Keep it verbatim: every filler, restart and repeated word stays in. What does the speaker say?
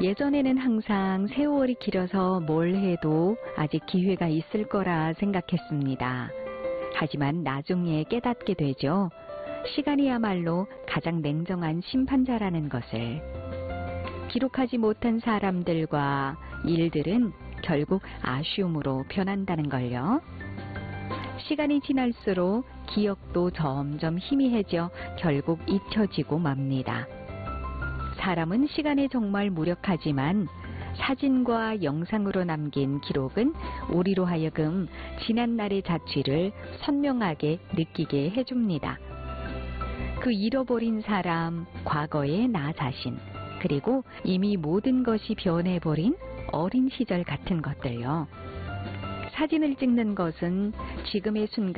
예전에는 항상 세월이 길어서 뭘 해도 아직 기회가 있을 거라 생각했습니다. 하지만 나중에 깨닫게 되죠. 시간이야말로 가장 냉정한 심판자라는 것을. 기록하지 못한 사람들과 일들은 결국 아쉬움으로 변한다는 걸요. 시간이 지날수록 기억도 점점 희미해져 결국 잊혀지고 맙니다. 사람은 시간에 정말 무력하지만 사진과 영상으로 남긴 기록은 우리로 하여금 지난날의 자취를 선명하게 느끼게 해줍니다. 그 잃어버린 사람, 과거의 나 자신, 그리고 이미 모든 것이 변해버린 어린 시절 같은 것들요. 사진을 찍는 것은 지금의 순간